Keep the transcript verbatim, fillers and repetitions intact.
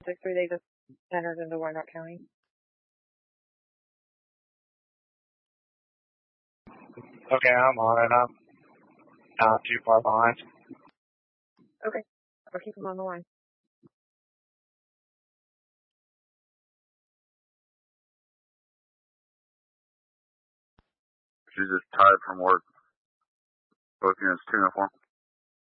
six three, they just entered into Wyandotte County. Okay, I'm on it. I'm not too far behind. Okay, I'll keep them on the line. She's just tired from work. Both units two and four.